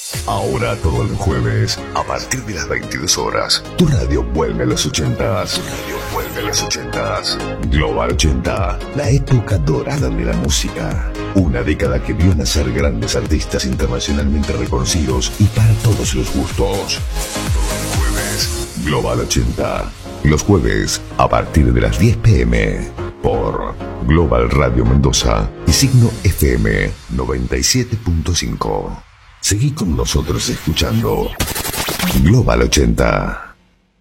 Ahora todos los jueves, a partir de las 22 horas, tu radio vuelve a los 80s. Tu radio vuelve a los 80s. Global 80, la época dorada de la música. Una década que vio nacer grandes artistas internacionalmente reconocidos y para todos los gustos. Todos los jueves, Global 80. Los jueves, a partir de las 10 p.m. por Global Radio Mendoza y Signo FM 97.5. Seguí con nosotros escuchando Global 80.